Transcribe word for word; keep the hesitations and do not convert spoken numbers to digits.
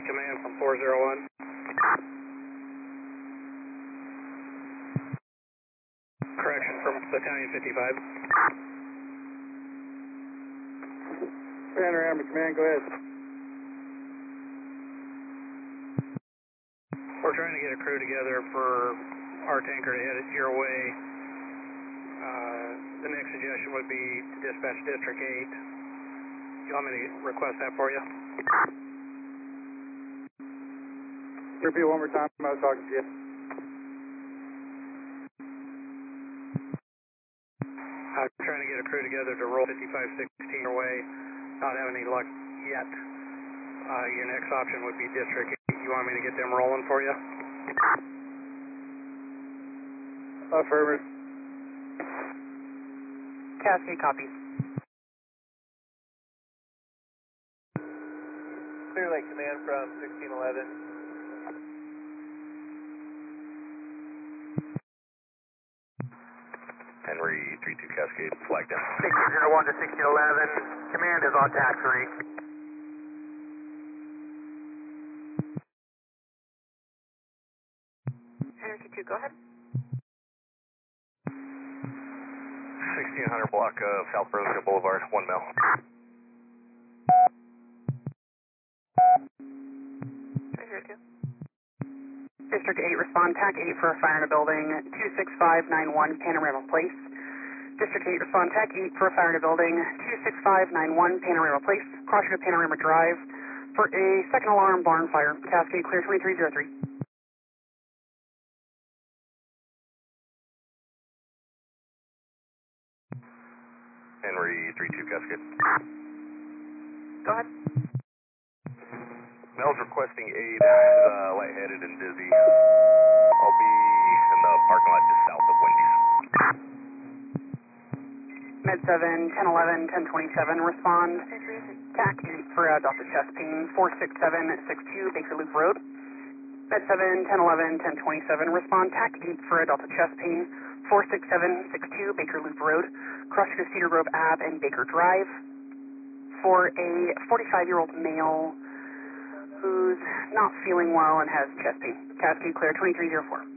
command from four zero one. Correction from Battalion fifty-five. Panorama command, go ahead. We're trying to get a crew together for our tanker to head your way. Uh, the next suggestion would be to dispatch District eight. You want me to request that for you? Repeat one more time, I was talking to you. I'm trying to get a crew together to roll fifty-five sixteen your way. Not having any luck yet. Uh, your next option would be District eight. You want me to get them rolling for you? Affirmative. Cascade copies. Clear Lake command from sixteen eleven. Henry three two Cascade, flag down. sixteen oh one to sixteen eleven, command is on tax three. Henry two, go ahead. sixteen hundred block of South Roseville Boulevard, one mil. District eight, respond, TAC eight for a fire in a building, two six five nine one Panorama Place. District eight, respond, TAC eight for a fire in a building, two six five nine one Panorama Place, crossing to Panorama Drive for a second alarm barn fire. Cascade clear twenty-three oh three. Henry three two Cascade. Go ahead. Mel's requesting aid, uh, lightheaded and dizzy. I'll be in the parking lot just south of Wendy's. Med seven, ten eleven, ten twenty-seven, respond. TAC eight for uh, Delta chest pain, four six seven six two Baker Loop Road. Med seven, ten eleven, ten twenty-seven, respond. TAC eight for a Delta chest pain, four six seven six two Baker Loop Road, crossing to Cedar Grove Ave and Baker Drive for a forty-five-year-old male who's not feeling well and has chest pain. Cascade clear twenty-three oh four.